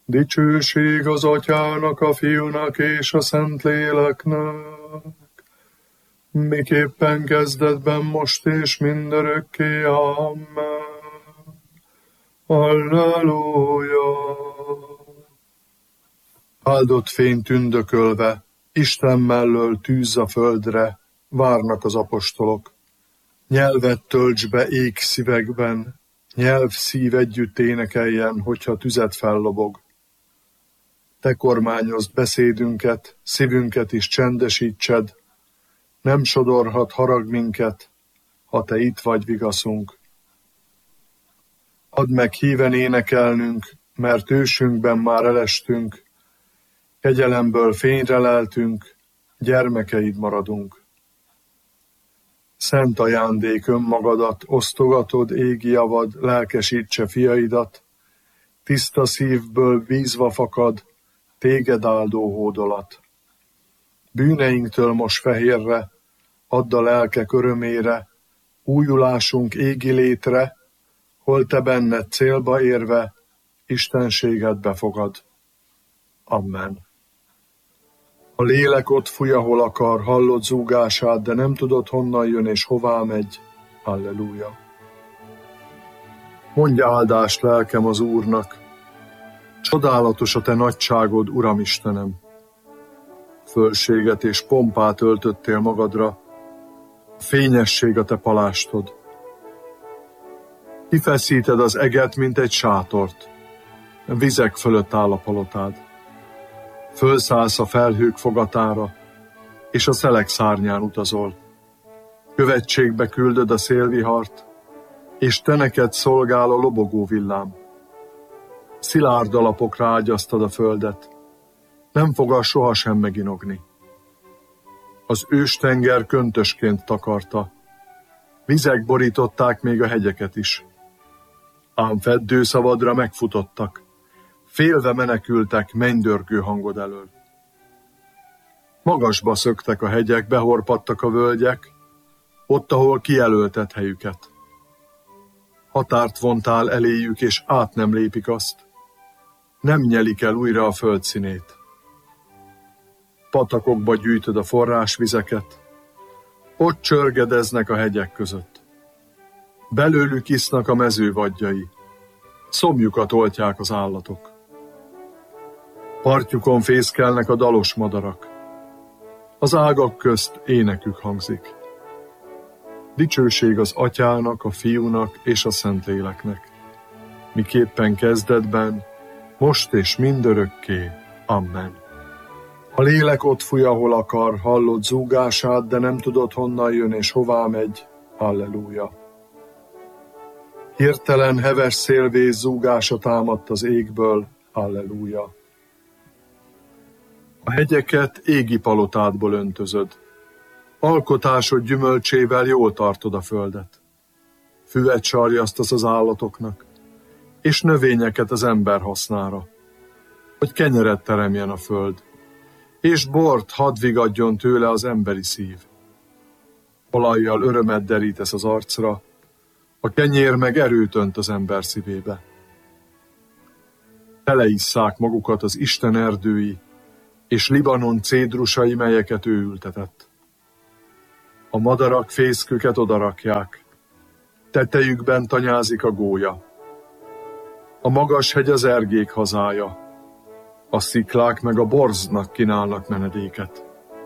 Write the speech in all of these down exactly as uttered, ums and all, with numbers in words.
Dicsőség az Atyának, a Fiúnak és a Szentléleknek, miképpen kezdetben, most és mindörökké. Amen. Halleluja! Áldott fény tündökölve, Isten mellől tűz a földre, várnak az apostolok. Nyelvet tölts be ég szívekben, nyelv szív együtt énekeljen, hogyha tüzet fellobog. Te kormányozd beszédünket, szívünket is csendesítsed, nem sodorhat harag minket, ha te itt vagy vigaszunk. Add meg híven énekelnünk, mert ősünkben már elestünk, kegyelemből fényre leltünk, gyermekeid maradunk. Szent ajándék önmagadat, osztogatod égi javad, lelkesítse fiaidat, tiszta szívből bízva fakad, téged áldó hódolat. Bűneinktől most fehérre, add a lelkek örömére, újulásunk égi létre, hol te benned célba érve, istenséged befogad. Amen. A lélek ott fúj, ahol akar, hallod zúgását, de nem tudod, honnan jön és hová megy. Halleluja. Mondj áldást lelkem az Úrnak, csodálatos a te nagyságod, Uram Istenem. Fölséget és pompát öltöttél magadra, a fényesség a te palástod. Kifeszíted az eget, mint egy sátort, vizek fölött áll a palotád. Fölszállsz a felhők fogatára, és a szelek szárnyán utazol. Követségbe küldöd a szélvihart, és te neked szolgál a lobogó villám. Szilárd alapokra ágyaztad a földet, nem fog az sohasem meginogni. Az őstenger köntösként takarta, vizek borították még a hegyeket is. Ám feddőszavadra megfutottak, félve menekültek mennydörgő hangod elől. Magasba szöktek a hegyek, behorpadtak a völgyek, ott, ahol kijelölted helyüket. Határt vontál eléjük, és át nem lépik azt, nem nyelik el újra a föld színét. Patakokba gyűjtöd a forrásvizeket, ott csörgedeznek a hegyek között. Belőlük isznak a mező vadjai, szomjukat oltják az állatok. Partjukon fészkelnek a dalos madarak, az ágak közt énekük hangzik. Dicsőség az Atyának, a Fiúnak és a Szentléleknek, miképpen kezdetben, most és mindörökké. Amen. A lélek ott fúj, ahol akar, hallod zúgását, de nem tudod, honnan jön és hová megy. Halleluja. Hirtelen heves szélvész zúgása támadt az égből. Halleluja. A hegyeket égi palotádból öntözöd. Alkotásod gyümölcsével jól tartod a földet. Füvet sarjasztasz az állatoknak, és növényeket az ember hasznára, hogy kenyeret teremjen a föld, és bort hadd vigadjon tőle az emberi szív. Olajjal örömet derítesz az arcra, a kenyér meg erőt önt az ember szívébe. Teleisszák magukat az Isten erdői, és Libanon cédrusai, melyeket ő ültetett. A madarak fészküket odarakják, tetejükben tanyázik a gólya. A magas hegy az ergék hazája, a sziklák meg a borznak kínálnak menedéket.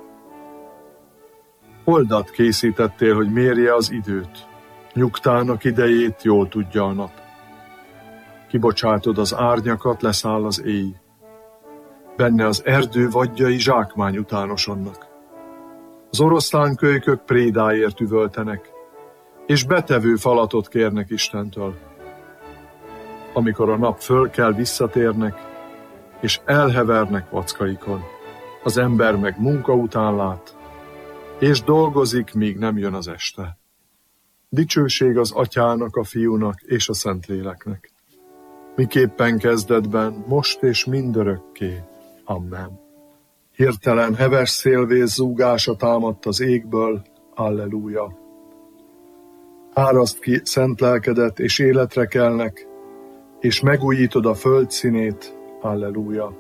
Holdat készítettél, hogy mérje az időt, nyugtának idejét jól tudja a nap. Kibocsátod az árnyakat, leszáll az éj. Benne az erdő vadjai zsákmány utánosodnak. Az oroszlánkölykök prédáért üvöltenek, és betevő falatot kérnek Istentől. Amikor a nap fölkel, visszatérnek, és elhevernek vackaikon. Az ember meg munka után lát, és dolgozik, míg nem jön az este. Dicsőség az Atyának, a Fiúnak és a Szentléleknek, miképpen kezdetben, most és mindörökké. Amen. Hirtelen heves szélvész zúgása támadt az égből. Alleluja. Áraszt ki szent lelkedet, és életre kelnek, és megújítod a föld színét. Halleluja!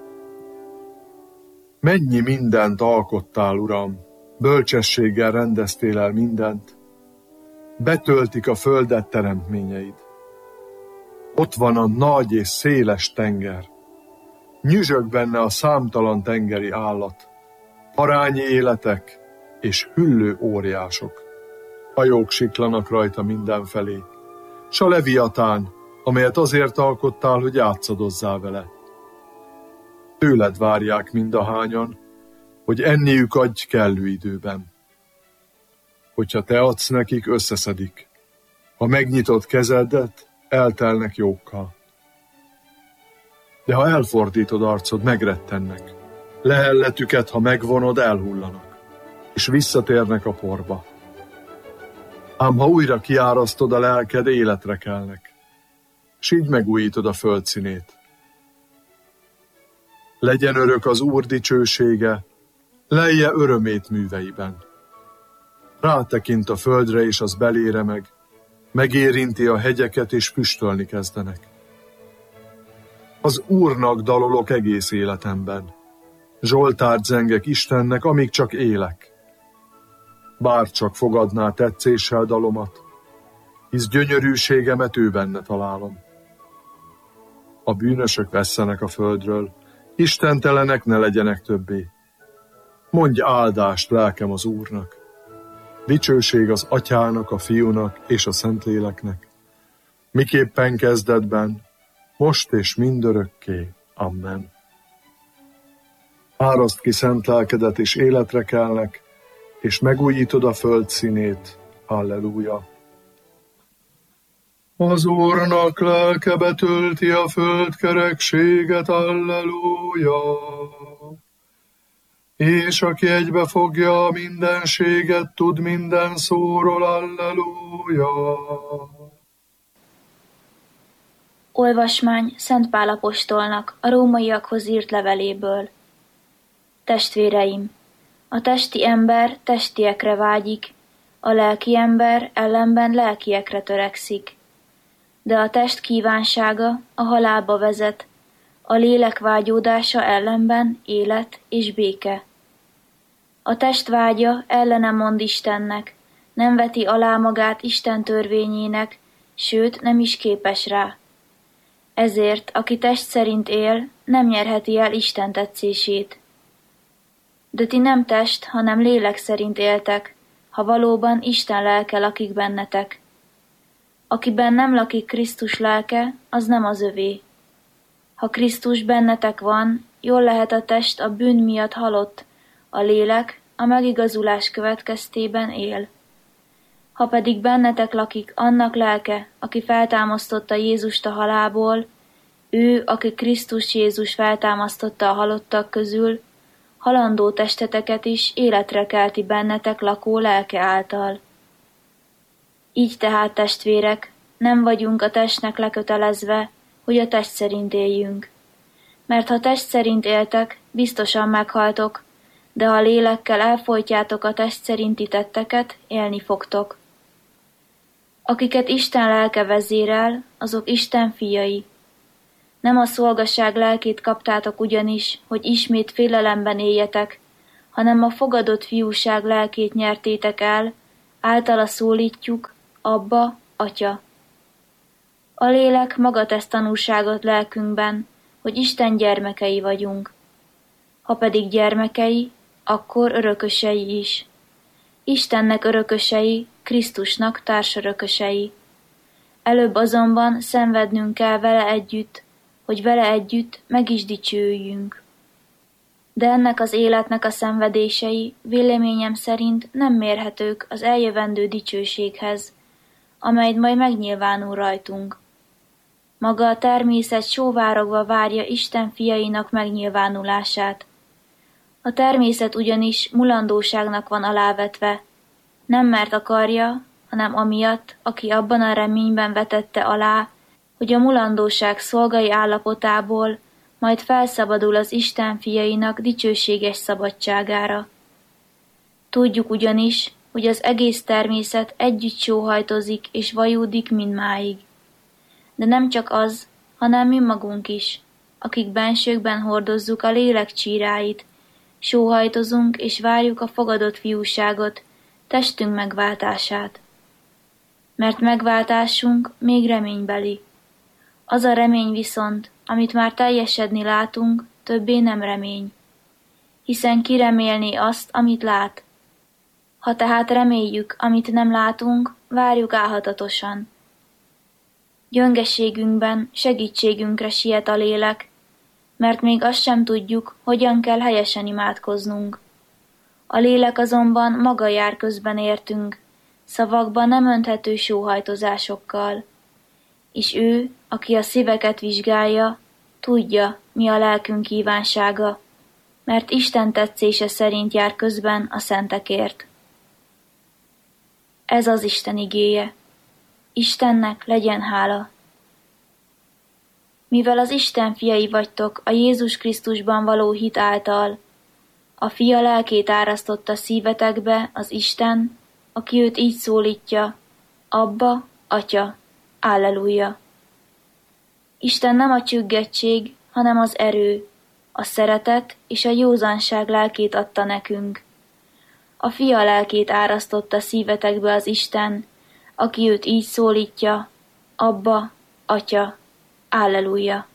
Mennyi mindent alkottál, Uram, bölcsességgel rendeztél el mindent, betöltik a földet teremtményeid. Ott van a nagy és széles tenger, nyüzsög benne a számtalan tengeri állat, parányi életek és hüllő óriások. Hajók siklanak rajta mindenfelé, s a leviatán, amelyet azért alkottál, hogy játszadozzál vele. Tőled várják mindahányan, hogy enniük adj kellő időben. Hogyha te adsz nekik, összeszedik. Ha megnyitod kezedet, eltelnek jókkal. De ha elfordítod arcod, megrettennek. Lehelletüket, ha megvonod, elhullanak, és visszatérnek a porba. Ám ha újra kiárasztod a lelked, életre kelnek, s így megújítod a föld színét. Legyen örök az Úr dicsősége, lelje örömét műveiben. Rátekint a földre, és az belére meg, megérinti a hegyeket, és füstölni kezdenek. Az Úrnak dalolok egész életemben, zsoltárt zengek Istennek, amíg csak élek. Bár csak fogadná tetszéssel dalomat, hisz gyönyörűségemet ő benne találom. A bűnösök vesszenek a földről, istentelenek ne legyenek többé. Mondj áldást, lelkem, az Úrnak. Dicsőség az Atyának, a Fiúnak és a Szentléleknek, miképpen kezdetben, most és mindörökké. Amen. Áraszt ki szent lelkedet, és életre kelnek, és megújítod a föld színét. Halleluja! Az Úrnak lelke betölti a föld kerekséget, halleluja! És aki egybefogja a mindenséget, tud minden szóról, halleluja! Olvasmány Szent Pál apostolnak a rómaiakhoz írt leveléből. Testvéreim, a testi ember testiekre vágyik, a lelki ember ellenben lelkiekre törekszik. De a test kívánsága a halálba vezet, a lélek vágyódása ellenben élet és béke. A test vágya ellene mond Istennek, nem veti alá magát Isten törvényének, sőt nem is képes rá. Ezért, aki test szerint él, nem nyerheti el Isten tetszését. De ti nem test, hanem lélek szerint éltek, ha valóban Isten lelke lakik bennetek. Akiben nem lakik Krisztus lelke, az nem az övé. Ha Krisztus bennetek van, jól lehet a test a bűn miatt halott, a lélek a megigazulás következtében él. Ha pedig bennetek lakik annak lelke, aki feltámasztotta Jézust a halálból, ő, aki Krisztus Jézus feltámasztotta a halottak közül, halandó testeteket is életre kelti bennetek lakó lelke által. Így tehát, testvérek, nem vagyunk a testnek lekötelezve, hogy a test szerint éljünk. Mert ha test szerint éltek, biztosan meghaltok, de ha lélekkel elfojtjátok a test szerinti tetteket, élni fogtok. Akiket Isten lelke vezérel, azok Isten fiai. Nem a szolgaság lelkét kaptátok ugyanis, hogy ismét félelemben éljetek, hanem a fogadott fiúság lelkét nyertétek el, általa szólítjuk, Abba, Atya. A lélek maga tesz tanúságot lelkünkben, hogy Isten gyermekei vagyunk. Ha pedig gyermekei, akkor örökösei is. Istennek örökösei, Krisztusnak társörökösei. Előbb azonban szenvednünk kell vele együtt, hogy vele együtt meg is dicsőjünk. De ennek az életnek a szenvedései véleményem szerint nem mérhetők az eljövendő dicsőséghez, amelyet majd megnyilvánul rajtunk. Maga a természet sóvárogva várja Isten fiainak megnyilvánulását. A természet ugyanis mulandóságnak van alávetve, nem mert akarja, hanem amiatt, aki abban a reményben vetette alá, hogy a mulandóság szolgai állapotából majd felszabadul az Isten fiainak dicsőséges szabadságára. Tudjuk ugyanis, hogy az egész természet együtt sóhajtozik és vajúdik mindmáig. De nem csak az, hanem mi magunk is, akik bensőkben hordozzuk a lélek csíráit, sóhajtozunk és várjuk a fogadott fiúságot, testünk megváltását. Mert megváltásunk még reménybeli. Az a remény viszont, amit már teljesedni látunk, többé nem remény. Hiszen ki remélné azt, amit lát? Ha tehát reméljük, amit nem látunk, várjuk álhatatosan. Gyöngeségünkben segítségünkre siet a lélek, mert még azt sem tudjuk, hogyan kell helyesen imádkoznunk. A lélek azonban maga jár közben értünk, szavakban nem önthető sóhajtozásokkal. És ő, aki a szíveket vizsgálja, tudja, mi a lelkünk kívánsága, mert Isten tetszése szerint jár közben a szentekért. Ez az Isten igéje. Istennek legyen hála. Mivel az Isten fiai vagytok a Jézus Krisztusban való hit által, a fia lelkét árasztotta szívetekbe az Isten, aki őt így szólítja, Abba, Atya, Alleluja. Isten nem a csüggettség, hanem az erő, a szeretet és a józanság lelkét adta nekünk. A fia lelkét árasztotta szívetekbe az Isten, aki őt így szólítja, Abba, Atya, Alleluja.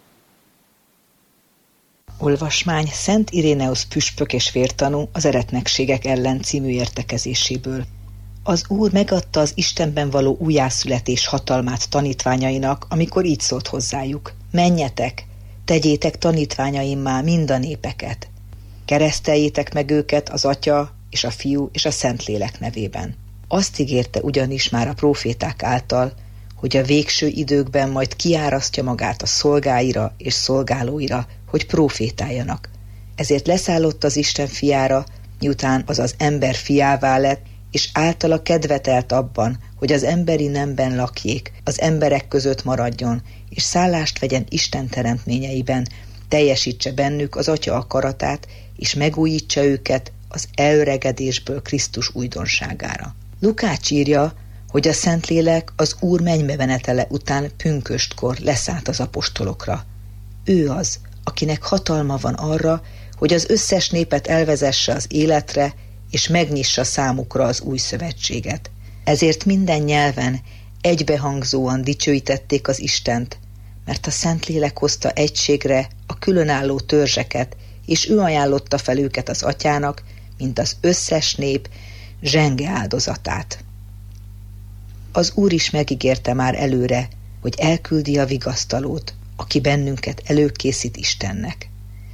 Olvasmány Szent Iréneusz püspök és vértanú az Eretnekségek ellen című értekezéséből. Az Úr megadta az Istenben való újjászületés hatalmát tanítványainak, amikor így szólt hozzájuk: menjetek, tegyétek tanítványaimmá mind a népeket. Kereszteljétek meg őket az Atya és a Fiú és a Szentlélek nevében. Azt ígérte ugyanis már a próféták által, hogy a végső időkben majd kiárasztja magát a szolgáira és szolgálóira, hogy prófétáljanak. Ezért leszállott az Isten fiára, miután az az ember fiává lett, és általa kedvetelt abban, hogy az emberi nemben lakjék, az emberek között maradjon, és szállást vegyen Isten teremtményeiben, teljesítse bennük az Atya akaratát, és megújítsa őket az elöregedésből Krisztus újdonságára. Lukács írja, hogy a Szentlélek az Úr mennybe menetele után pünköstkor leszállt az apostolokra. Ő az, akinek hatalma van arra, hogy az összes népet elvezesse az életre, és megnyissa számukra az új szövetséget. Ezért minden nyelven egybehangzóan dicsőítették az Istent, mert a Szentlélek hozta egységre a különálló törzseket, és ő ajánlotta fel őket az Atyának, mint az összes nép zsenge áldozatát. Az Úr is megígérte már előre, hogy elküldi a vigasztalót, aki bennünket előkészít Istennek.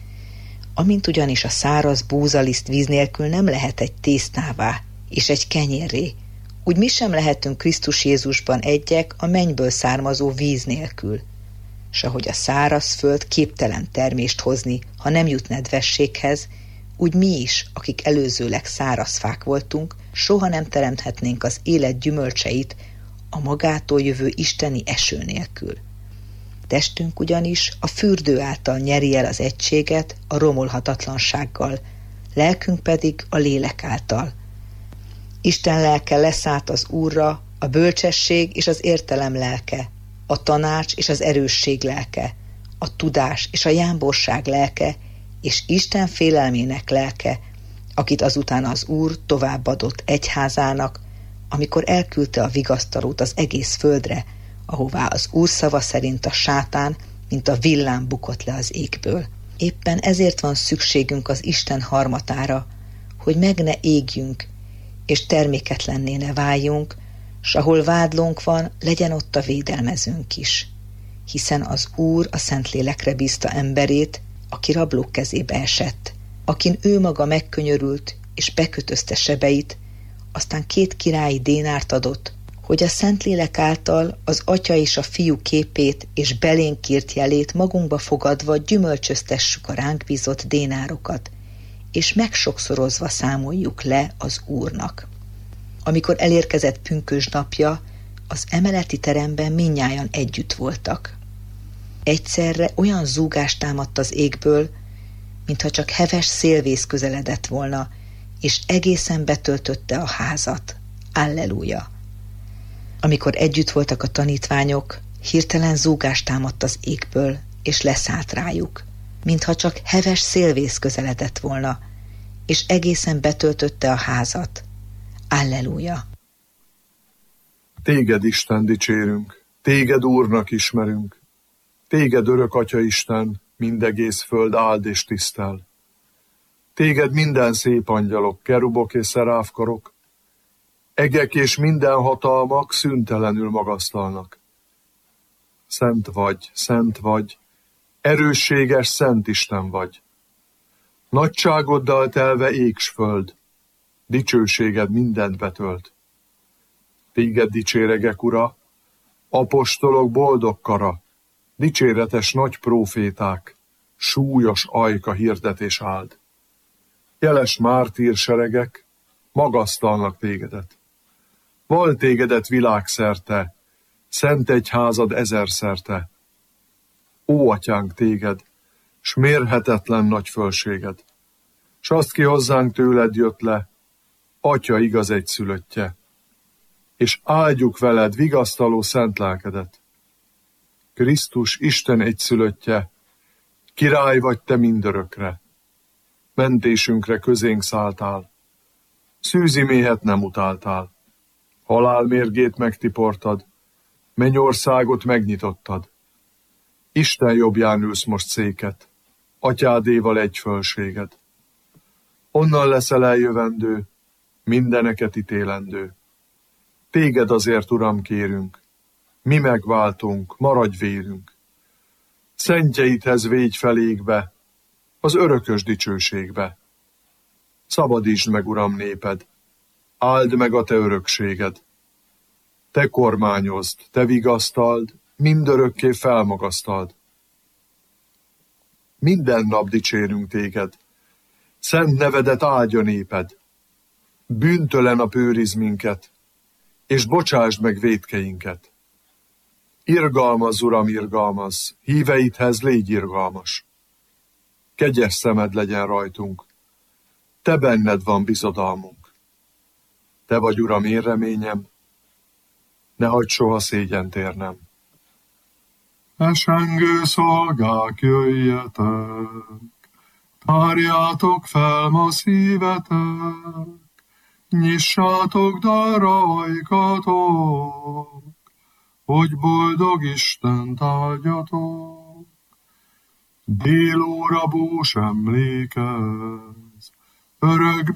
Amint ugyanis a száraz búzaliszt víz nélkül nem lehet egy tésztává és egy kenyérré, úgy mi sem lehetünk Krisztus Jézusban egyek a mennyből származó víz nélkül, s ahogy a száraz föld képtelen termést hozni, ha nem jut nedvességhez, úgy mi is, akik előzőleg száraz fák voltunk, soha nem teremthetnénk az élet gyümölcseit a magától jövő isteni eső nélkül. Testünk ugyanis a fürdő által nyeri el az egységet a romolhatatlansággal, lelkünk pedig a lélek által. Isten lelke leszállt az Úrra, a bölcsesség és az értelem lelke, a tanács és az erősség lelke, a tudás és a jámborság lelke, és Isten félelmének lelke, akit azután az Úr továbbadott egyházának, amikor elküldte a vigasztalót az egész földre, ahová az Úr szava szerint a sátán, mint a villám bukott le az égből. Éppen ezért van szükségünk az Isten harmatára, hogy meg ne égjünk, és terméketlenné ne váljunk, s ahol vádlónk van, legyen ott a védelmezőnk is. Hiszen az Úr a Szentlélekre bízta emberét, aki rablók kezébe esett, akin ő maga megkönyörült, és bekötözte sebeit, aztán két királyi dénárt adott, hogy a Szentlélek által az Atya és a Fiú képét és belénk írt jelét magunkba fogadva gyümölcsöztessük a ránk bízott dénárokat, és megsokszorozva számoljuk le az Úrnak. Amikor elérkezett pünkösd napja, az emeleti teremben mindnyájan együtt voltak. Egyszerre olyan zúgást támadt az égből, mintha csak heves szélvész közeledett volna, és egészen betöltötte a házat. Alleluja! Amikor együtt voltak a tanítványok, hirtelen zúgást támadt az égből, és leszállt rájuk, mintha csak heves szélvész közeledett volna, és egészen betöltötte a házat. Alleluja! Téged, Isten, dicsérünk, téged Úrnak ismerünk, téged örök Atya Isten, mindegész föld áld és tisztel. Téged minden szép angyalok, kerubok és szeráfkarok, egek és minden hatalmak szüntelenül magasztalnak. Szent vagy, szent vagy, erősséges Szent Isten vagy. Nagyságoddal telve ég s föld, dicsőséged mindent betölt. Téged dicséregek, Ura, apostolok boldog kara, dicséretes nagy próféták, súlyos ajka hirdetés áld. Jeles mártír seregek magasztalnak tégedet. Val tégedet világszerte, szent egyházad ezerszerte. Ó, atyánk, téged, s mérhetetlen nagy fölséged, s azt ki hozzánk tőled jött le, Atya igaz egyszülöttje, és áldjuk veled vigasztaló szent lelkedet. Krisztus Isten egyszülöttje, király vagy te mindörökre, mentésünkre közénk szálltál, szűzi méhet nem utáltál, halál mérgét megtiportad, mennyországot megnyitottad. Isten jobbján ülsz most széket, atyádéval egy fölséged. Onnan leszel eljövendő, mindeneket ítélendő. Téged azért, Uram, kérünk, mi megváltunk, maradj vérünk. Szentjeidhez végy felékbe, az örökös dicsőségbe. Szabadítsd meg, Uram, néped, áld meg a te örökséged. Te kormányozd, te vigasztald, mindörökké felmagasztald. Minden nap dicsérünk téged, szent nevedet áldja néped. Bűntelen a őriz minket, és bocsásd meg vétkeinket. Irgalmazz, Uram, irgalmazz, híveidhez légy irgalmas. Kegyes szemed legyen rajtunk, te benned van bizodalmunk. Te vagy, Uram, én reményem, ne hagyd soha szégyent érnem. Esengő szolgák, jöjjetek, tárjátok fel ma szívetek, nyissátok darra ajkatok, hogy boldog Istent áldjatok. Délóra bús emlékez, örök